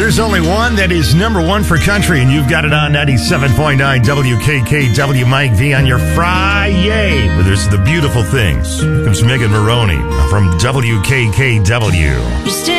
there's only one that is number one for country, and you've got it on 97.9 WKKW. Mike V on your Friday. But there's the beautiful things. Here comes Megan Maroney from WKKW.